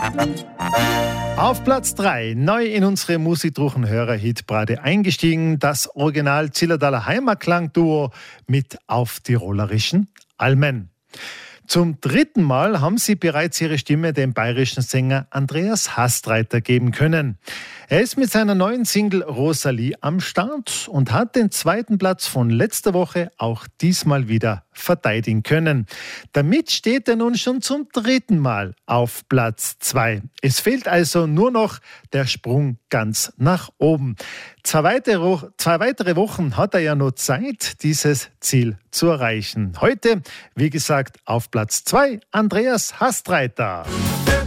Auf Platz 3, neu in unsere Musikdruchenhörer-Hitparade eingestiegen, das Original Zillertaler Heimatklang-Duo mit auf tirolischen Almen. Zum 3. Mal haben sie bereits ihre Stimme dem bayerischen Sänger Andreas Hastreiter geben können. Er ist mit seiner neuen Single Rosalie am Start und hat den 2. Platz von letzter Woche auch diesmal wieder verteidigen können. Damit steht er nun schon zum 3. Mal auf Platz 2. Es fehlt also nur noch der Sprung ganz nach oben. 2 weitere Wochen hat er ja noch Zeit, dieses Ziel zu erreichen. Heute, wie gesagt, auf Platz 2 Andreas Hastreiter.